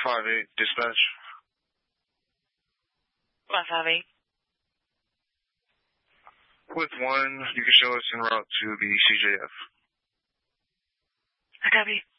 158, dispatch. 158. With 1, you can show us en route to the CJF. I copy.